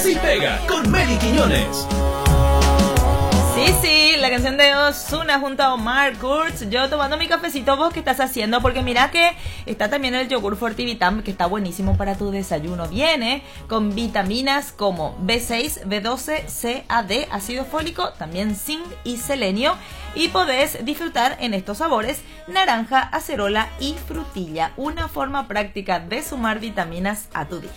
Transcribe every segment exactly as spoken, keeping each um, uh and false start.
Así pega con Meli Quiñones. Sí, sí, la canción de Ozuna junto a Omar Kurz. Yo tomando mi cafecito, ¿vos qué estás haciendo? Porque mira que está también el yogur Fortivitam, que está buenísimo para tu desayuno. Viene con vitaminas como B seis, B doce, C, A, D, ácido fólico, también zinc y selenio. Y podés disfrutar en estos sabores naranja, acerola y frutilla. Una forma práctica de sumar vitaminas a tu día.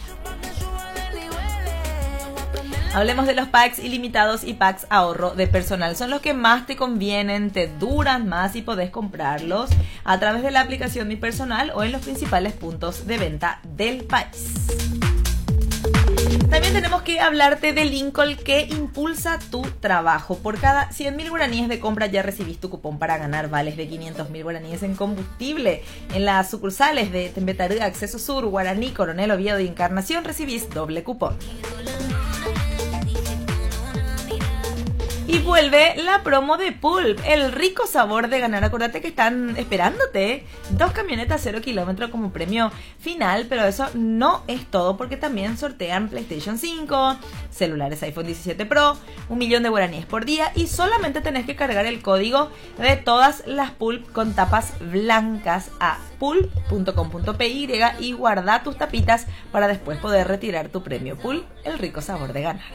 Hablemos de los packs ilimitados y packs ahorro de personal. Son los que más te convienen, te duran más y podés comprarlos a través de la aplicación Mi Personal o en los principales puntos de venta del país. También tenemos que hablarte de Lincoln, que impulsa tu trabajo. Por cada cien mil guaraníes de compra ya recibís tu cupón para ganar vales de quinientos mil guaraníes en combustible. En las sucursales de Tembetarú, Acceso Sur, Guaraní, Coronel Oviedo y Encarnación recibís doble cupón. Y vuelve la promo de Pulp, el rico sabor de ganar. Acordate que están esperándote dos camionetas cero kilómetros como premio final, pero eso no es todo, porque también sortean PlayStation cinco, celulares iPhone diecisiete Pro, un millón de guaraníes por día, y solamente tenés que cargar el código de todas las Pulp con tapas blancas a pulp punto com punto p y y guarda tus tapitas para después poder retirar tu premio. Pulp, el rico sabor de ganar.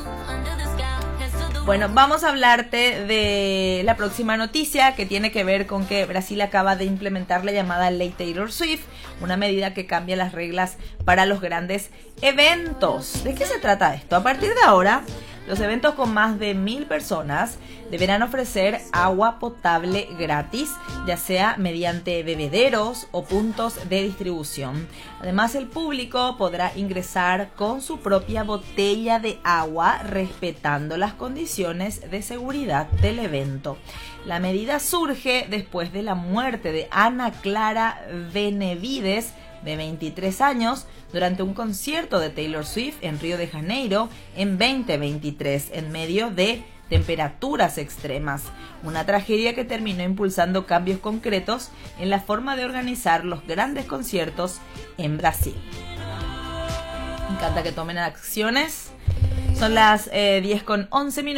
Bueno, vamos a hablarte de la próxima noticia, que tiene que ver con que Brasil acaba de implementar la llamada Ley Taylor Swift, una medida que cambia las reglas para los grandes eventos. ¿De qué se trata esto? A partir de ahora, los eventos con más de mil personas deberán ofrecer agua potable gratis, ya sea mediante bebederos o puntos de distribución. Además, el público podrá ingresar con su propia botella de agua, respetando las condiciones de seguridad del evento. La medida surge después de la muerte de Ana Clara Benevides, de veintitrés años, durante un concierto de Taylor Swift en Río de Janeiro en veinte veintitrés, en medio de temperaturas extremas. Una tragedia que terminó impulsando cambios concretos en la forma de organizar los grandes conciertos en Brasil. Me encanta que tomen acciones. Son las eh, diez con once minutos.